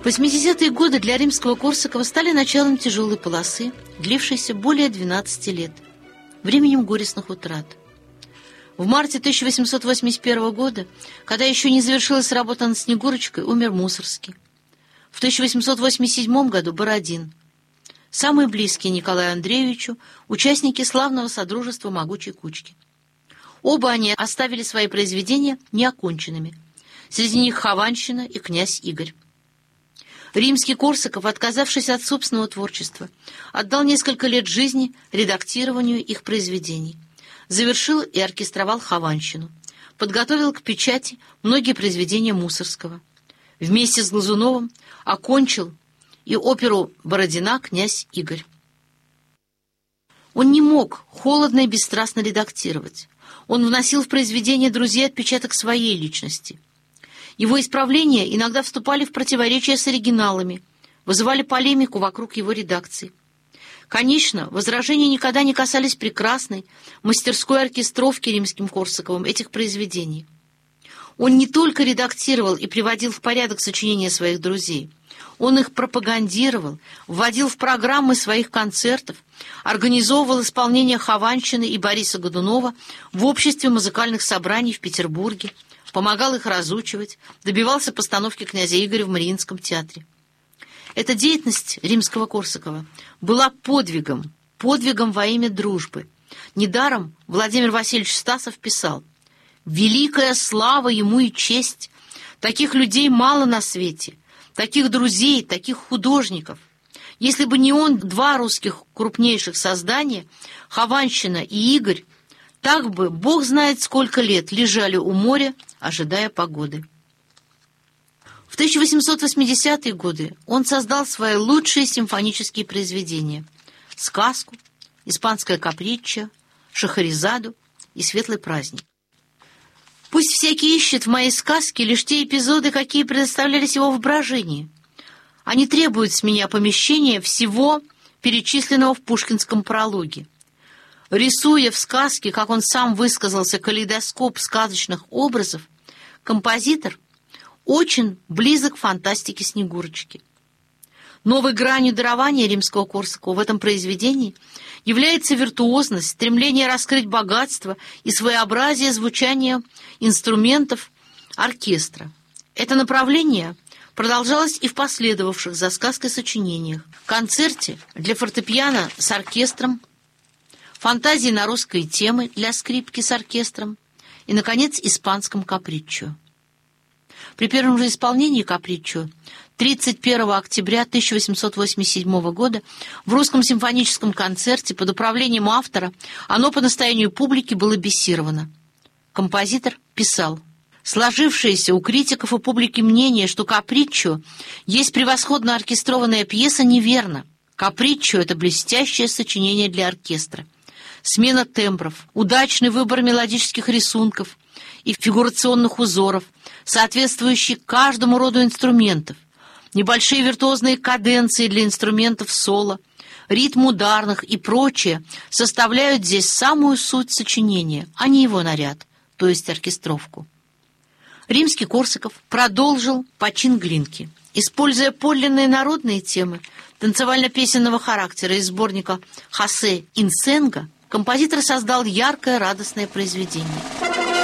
В 80-е годы для Римского-Корсакова стали началом тяжелой полосы, длившейся более 12 лет, временем горестных утрат. В марте 1881 года, когда еще не завершилась работа над «Снегурочкой», умер Мусоргский. В 1887 году Бородин. Самые близкие Николаю Андреевичу участники славного содружества «Могучей кучки». Оба они оставили свои произведения неоконченными. Среди них «Хованщина» и «Князь Игорь». Римский-Корсаков, отказавшись от собственного творчества, отдал несколько лет жизни редактированию их произведений, завершил и оркестровал «Хованщину», подготовил к печати многие произведения Мусоргского. Вместе с Глазуновым окончил и оперу Бородина «Князь Игорь». Он не мог холодно и бесстрастно редактировать. Он вносил в произведения друзей отпечаток своей личности. Его исправления иногда вступали в противоречие с оригиналами, вызывали полемику вокруг его редакции. Конечно, возражения никогда не касались прекрасной мастерской оркестровки Римским-Корсаковым этих произведений. Он не только редактировал и приводил в порядок сочинения своих друзей, он их пропагандировал, вводил в программы своих концертов, организовывал исполнение Хованщины и Бориса Годунова в обществе музыкальных собраний в Петербурге, помогал их разучивать, добивался постановки «Князя Игоря» в Мариинском театре. Эта деятельность Римского-Корсакова была подвигом во имя дружбы. Недаром Владимир Васильевич Стасов писал: «Великая слава ему и честь! Таких людей мало на свете, таких друзей, таких художников. Если бы не он, два русских крупнейших создания, Хованщина и Игорь, так бы, Бог знает сколько лет, лежали у моря, ожидая погоды». В 1880-е годы он создал свои лучшие симфонические произведения: «Сказку», «Испанское каприччо», «Шахерезаду» и «Светлый праздник». Пусть всякий ищет в моей сказке лишь те эпизоды, какие предоставлялись его воображению. Они требуют с меня помещения всего перечисленного в пушкинском прологе. Рисуя в сказке, как он сам высказался, калейдоскоп сказочных образов, композитор очень близок к фантастике Снегурочки. Новой гранью дарования Римского-Корсакова в этом произведении является виртуозность, стремление раскрыть богатство и своеобразие звучания инструментов оркестра. Это направление продолжалось и в последовавших за сказкой сочинениях: концерте для фортепиано с оркестром, фантазии на русские темы для скрипки с оркестром и, наконец, испанском каприччо. При первом же исполнении каприччо 31 октября 1887 года в Русском симфоническом концерте под управлением автора оно по настоянию публики было бессировано. Композитор писал: «Сложившееся у критиков и публики мнение, что каприччо есть превосходно оркестрованная пьеса, неверно. Каприччо — это блестящее сочинение для оркестра. Смена тембров, удачный выбор мелодических рисунков и фигурационных узоров, соответствующие каждому роду инструментов, небольшие виртуозные каденции для инструментов соло, ритм ударных и прочее составляют здесь самую суть сочинения, а не его наряд, то есть оркестровку». Римский-Корсаков продолжил почин Глинки. Используя подлинные народные темы танцевально-песенного характера из сборника «Хосе Инсенга», композитор создал яркое, радостное произведение.